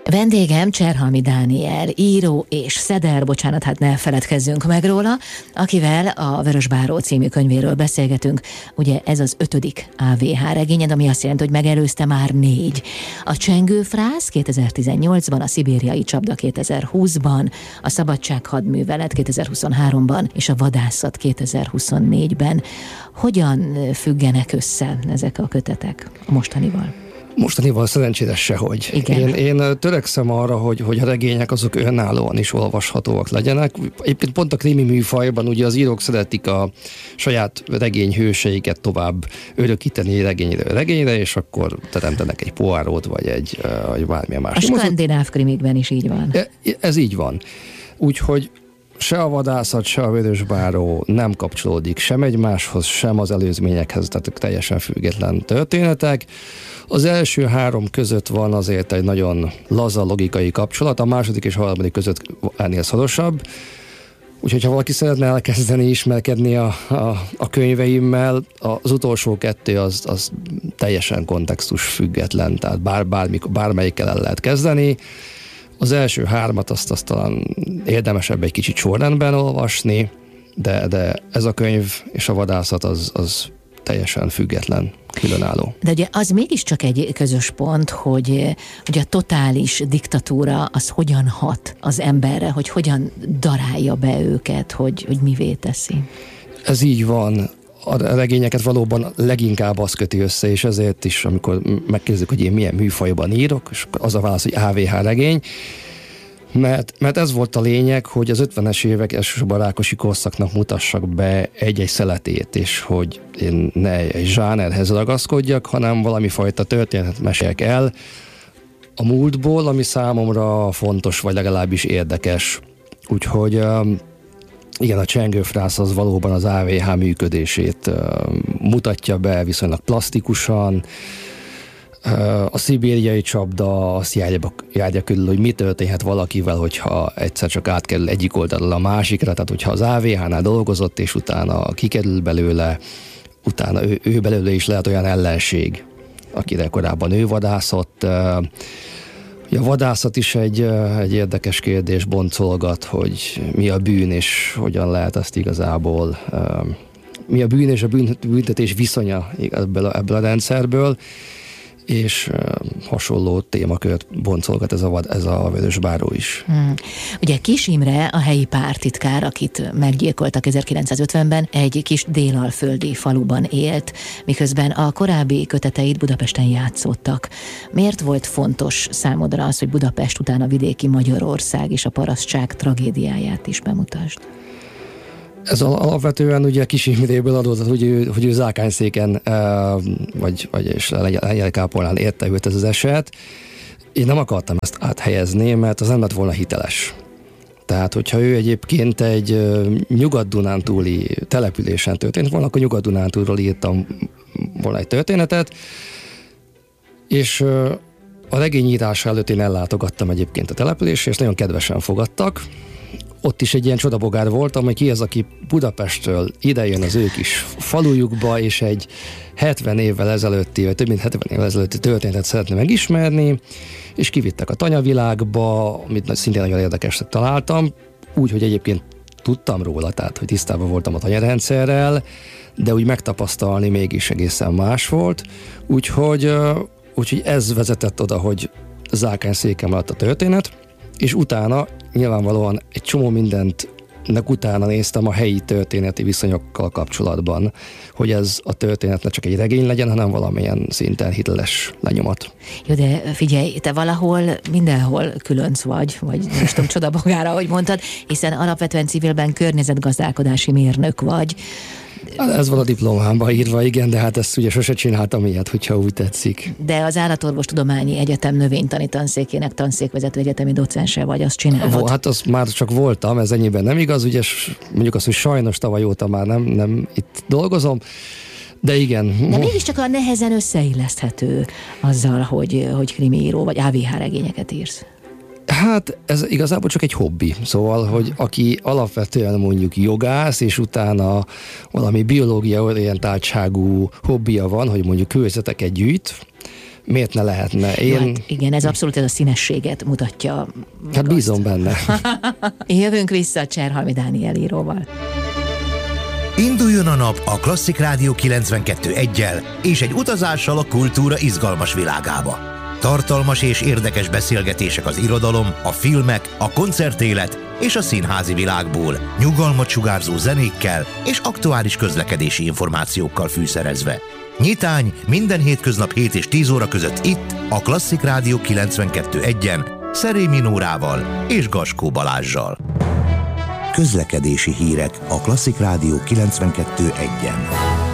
Vendégem Cserhalmi Dániel, író és szeder, bocsánat, hát ne feledkezzünk meg róla, akivel a Vörösbáró című könyvéről beszélgetünk. Ugye ez az 5. AVH regényed, ami azt jelenti, hogy megelőzte már 4. A Csengőfrász 2018-ban, a Szibériai csapda 2020-ban, a Szabadság hadművelet 2023-ban és a Vadászat 2024-ben. Hogyan függenek össze ezek a kötetek a mostanival? Mostanival szerencsére sehogy. Én törekszem arra, hogy a regények azok önállóan is olvashatóak legyenek. Éppen pont a krimi műfajban ugye az írók szeretik a saját regényhőseiket tovább örökíteni regényre, és akkor teremtenek egy Poirót, vagy bármilyen más. A skandináv krimikben is így van. Ez így van. Úgyhogy se a Vadászat, se a Vörösbáró nem kapcsolódik sem egymáshoz, sem az előzményekhez, tehát teljesen független történetek. Az első 3 között van azért egy nagyon laza logikai kapcsolat, a második és a harmadik között ennél szorosabb. Úgyhogy ha valaki szeretne elkezdeni ismerkedni a könyveimmel, az utolsó 2 az teljesen kontextus független, tehát bármelyikkel el lehet kezdeni. Az első 3 azt talán érdemesebb egy kicsit sorrendben olvasni, de ez a könyv és a Vadászat az teljesen független, különálló. De ugye az mégiscsak egy közös pont, hogy a totális diktatúra az hogyan hat az emberre, hogy hogyan darálja be őket, hogy mivé teszi. Ez így van. A regényeket valóban leginkább az köti össze, és ezért is, amikor megkérdezik, hogy én milyen műfajban írok, és az a válasz, hogy AVH regény, mert ez volt a lényeg, hogy az 50-es évek elsősorban Rákosi korszaknak mutassak be egy-egy szeletét, és hogy én ne egy zsánerhez ragaszkodjak, hanem valami fajta történetet meséljek el a múltból, ami számomra fontos, vagy legalábbis érdekes. Úgyhogy igen, a Csengőfrász az valóban az AVH működését mutatja be viszonylag plastikusan. A Szibériai csapda azt járja körül, hogy mi történhet valakivel, hogyha egyszer csak átkerül egyik oldalról a másikra, tehát hogyha az AVH-nál dolgozott, és utána kikerül belőle, utána ő belőle is lehet olyan ellenség, akire korábban ő vadászott. A vadászat is egy érdekes kérdés boncolgat, hogy mi a bűn, és hogyan lehet azt igazából, mi a bűn és a büntetés viszonya ebből a rendszerből, és hasonló témakört boncolgat ez a Vörösbáró is. Ugye Kis Imre, a helyi pártitkár, akit meggyilkoltak 1950-ben, egy kis délalföldi faluban élt, miközben a korábbi köteteid Budapesten játszottak. Miért volt fontos számodra az, hogy Budapest után a vidéki Magyarország és a parasztság tragédiáját is bemutasd? Ez alapvetően ugye Kis Imréből adódott, hogy ő Zákányszéken vagy Lengyelkápolnán érte őt ez az eset. Én nem akartam ezt áthelyezni, mert az nem lett volna hiteles. Tehát, hogyha ő egyébként egy Nyugat-Dunántúli településen történt volna, akkor Nyugat-Dunántúlról írtam volna egy történetet, és a regényírása előtt én ellátogattam egyébként a településre, és nagyon kedvesen fogadtak. Ott is egy ilyen csodabogár voltam, hogy ki az, aki Budapestről idejön az ő kis falujukba, és egy 70 évvel ezelőtti, vagy több mint 70 évvel ezelőtti történetet szeretne megismerni, és kivittek a tanyavilágba, amit szintén nagyon érdekesnek találtam, úgy, hogy egyébként tudtam róla, tehát, hogy tisztában voltam a tanyarendszerrel, de úgy megtapasztalni mégis egészen más volt, úgyhogy ez vezetett oda, hogy Zákányszéken maradt a történet, és utána nyilvánvalóan egy csomó mindentnek utána néztem a helyi történeti viszonyokkal kapcsolatban, hogy ez a történet ne csak egy regény legyen, hanem valamilyen szinten hiteles lenyomat. Jó, de figyelj, te valahol mindenhol különc vagy nem tudom, csodabogára, ahogy mondtad, hiszen alapvetően civilben környezetgazdálkodási mérnök vagy. Ez van a diplomámban írva, igen, de hát ezt ugye sose csináltam ilyet, hogyha úgy tetszik. De az Állatorvostudományi Egyetem növénytani tanszékének tanszékvezető egyetemi docense vagy, azt csinálod? Hát azt már csak voltam, ez ennyiben nem igaz, ugye mondjuk azt, hogy sajnos tavaly óta már nem itt dolgozom, de igen. De mégiscsak a nehezen összeilleszthető azzal, hogy krimiíró vagy AVH regényeket írsz. Hát ez igazából csak egy hobbi, szóval, hogy aki alapvetően mondjuk jogász, és utána valami biológia orientáltságú hobbija van, hogy mondjuk kőzeteket gyűjt, miért ne lehetne? Hát igen, ez abszolút ez a színességet mutatja. Hát bízom benne. Jövünk vissza Cserhalmi Dániel íróval. Induljon a nap a Klasszik Rádió 92.1-jel és egy utazással a kultúra izgalmas világába. Tartalmas és érdekes beszélgetések az irodalom, a filmek, a koncertélet és a színházi világból, nyugalmat sugárzó zenékkel és aktuális közlekedési információkkal fűszerezve. Nyitány minden hétköznap 7 és 10 óra között itt, a Klasszik Rádió 92.1-en, Szerémi Nórával és Gaskó Balázssal. Közlekedési hírek a Klasszik Rádió 92.1-en.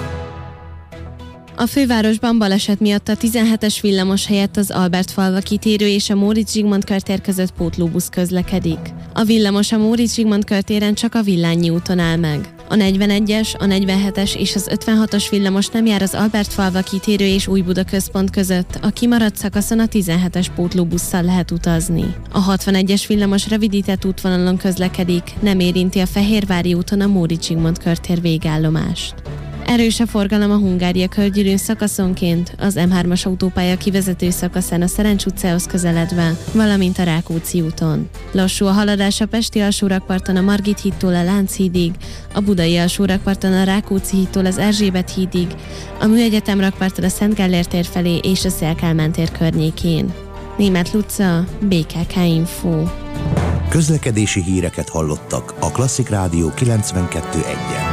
A fővárosban baleset miatt a 17-es villamos helyett az Albertfalva kitérő és a Móricz Zsigmond körtér között pótlóbusz közlekedik. A villamos a Móricz Zsigmond körtéren csak a Villányi úton áll meg. A 41-es, a 47-es és az 56-os villamos nem jár az Albertfalva kitérő és Újbuda központ között, a kimaradt szakaszon a 17-es pótlóbusszal lehet utazni. A 61-es villamos rövidített útvonalon közlekedik, nem érinti a Fehérvári úton a Móricz Zsigmond körtér végállomást. Erős a forgalom a Hungária körgyűrűn szakaszonként, az M3-as autópálya kivezető szakaszán a Szerencs utcához közeledve, valamint a Rákóczi úton. Lassú a haladás a Pesti alsórakparton a Margit hídtól a Lánchídig, a Budai alsórakparton a Rákóczi hídtól az Erzsébet hídig, a Műegyetem rakparton a Szent Gellért tér felé és a Széll Kálmán tér környékén. Németh Luca, BKK Info. Közlekedési híreket hallottak a Klasszik Rádió 92.1-en.